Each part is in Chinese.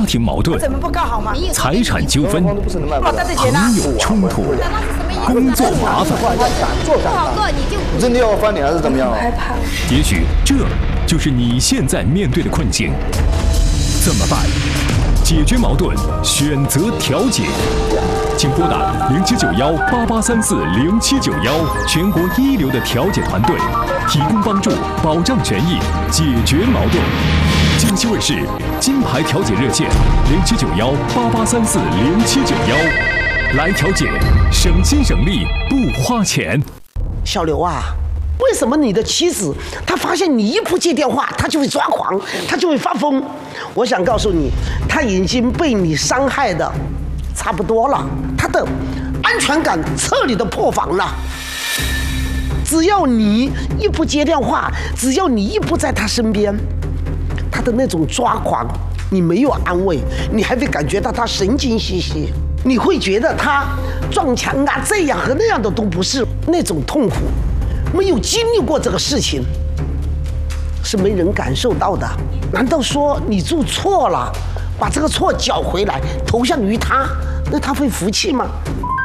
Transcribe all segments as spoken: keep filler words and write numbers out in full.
家庭矛盾、财产纠纷、朋友冲突、工作麻烦。 真的要翻脸还是怎么样？ 也许这就是你现在面对的困境。怎么办？解决矛盾，选择调解。请拨打零七九幺八八三四零七九幺，全国一流的调解团队，提供帮助，保障权益，解决矛盾。江西卫视金牌调解热线零七九幺八八三四零七九幺，来调解，省心省力不花钱。 小刘啊，为什么你的妻子她发现你一不接电话，她就会抓狂，她就会发疯？我想告诉你，她已经被你伤害的差不多了，她的安全感彻底的破防了。只要你一不接电话，只要你一不在她身边，她的那种抓狂，你没有安慰，你还会感觉到她神经兮兮，你会觉得她撞墙啊这样和那样的都不是那种痛苦。没有经历过这个事情，是没人感受到的。难道说你做错了，把这个错缴回来，投向于他，那他会服气吗？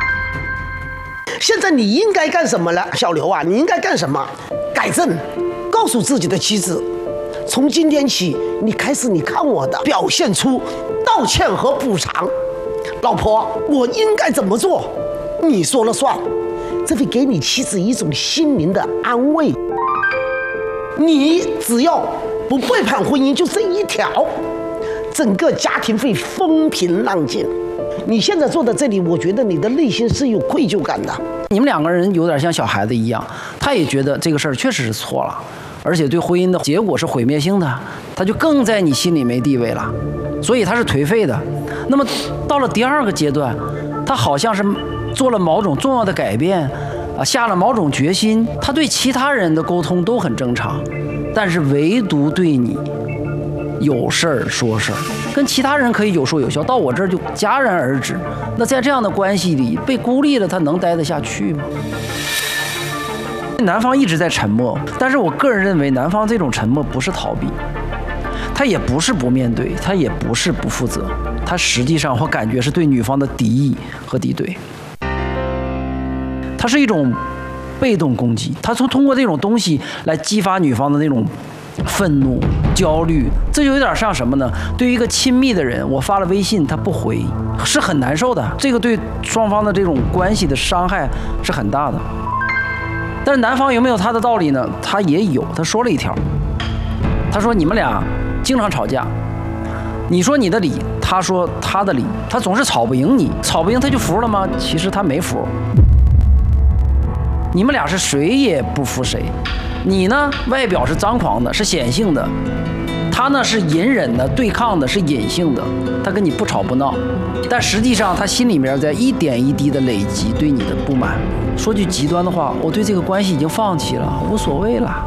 现在你应该干什么了，小刘啊？你应该干什么？改正，告诉自己的妻子，从今天起，你开始你看我的，表现出道歉和补偿。老婆，我应该怎么做？你说了算。这会给你妻子一种心灵的安慰。你只要不背叛婚姻，就这一条，整个家庭会风平浪静。你现在坐在这里，我觉得你的内心是有愧疚感的。 你们两个人有点像小孩子一样，他也觉得这个事儿确实是错了，而且对婚姻的结果是毁灭性的，他就更在你心里没地位了，所以他是颓废的。那么到了第二个阶段，他好像是做了某种重要的改变，啊，下了某种决心。他对其他人的沟通都很正常，但是唯独对你有事儿说事儿，跟其他人可以有说有笑，到我这儿就戛然而止。那在这样的关系里被孤立了，他能待得下去吗？男方一直在沉默，但是我个人认为，男方这种沉默不是逃避，他也不是不面对，他也不是不负责，他实际上我感觉是对女方的敌意和敌对。它是一种被动攻击，他从通过这种东西来激发女方的那种愤怒、焦虑，这就有点像什么呢？对于一个亲密的人，我发了微信他不回，是很难受的，这个对双方的这种关系的伤害是很大的。但是男方有没有他的道理呢？他也有，他说了一条，他说你们俩经常吵架，你说你的理，他说他的理，他总是吵不赢你，吵不赢他就服了吗？其实他没服。你们俩是谁也不服谁，你呢外表是张狂的，是显性的，他呢是隐忍的、对抗的，是隐性的。他跟你不吵不闹，但实际上他心里面在一点一滴的累积对你的不满。说句极端的话，我对这个关系已经放弃了，无所谓了，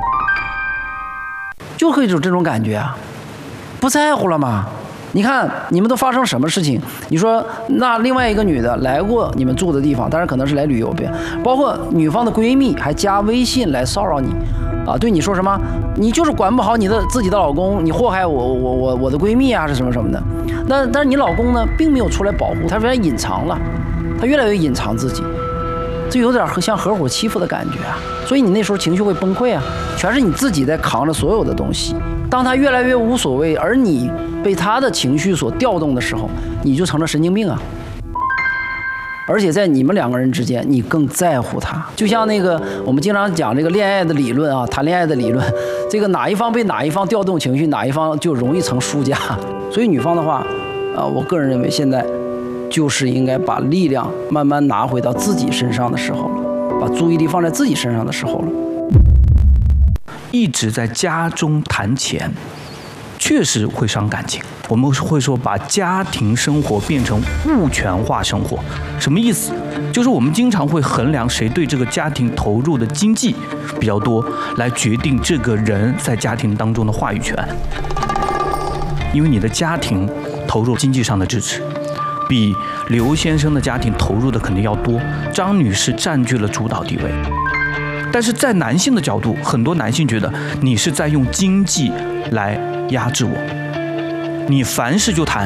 就会有这种感觉啊，不在乎了吗？你看你们都发生什么事情？你说那另外一个女的来过你们住的地方，当然可能是来旅游呗，包括女方的闺蜜还加微信来骚扰你，啊，对你说什么？你就是管不好你的自己的老公，你祸害我我我我的闺蜜啊，是什么什么的。那但是你老公呢，并没有出来保护，他越来越隐藏了，他越来越隐藏自己，这有点像合伙欺负的感觉啊。所以你那时候情绪会崩溃啊，全是你自己在扛着所有的东西。当他越来越无所谓，而你被他的情绪所调动的时候，你就成了神经病啊！而且在你们两个人之间，你更在乎他。就像那个我们经常讲这个恋爱的理论啊，谈恋爱的理论，这个哪一方被哪一方调动情绪，哪一方就容易成输家。所以女方的话，啊，我个人认为现在就是应该把力量慢慢拿回到自己身上的时候了，把注意力放在自己身上的时候了。 一直在家中谈钱，确实会伤感情。我们会说把家庭生活变成物权化生活，什么意思？就是我们经常会衡量谁对这个家庭投入的经济比较多，来决定这个人在家庭当中的话语权。因为你的家庭投入经济上的支持，比刘先生的家庭投入的肯定要多，张女士占据了主导地位。但是在男性的角度，很多男性觉得你是在用经济来压制我，你凡事就谈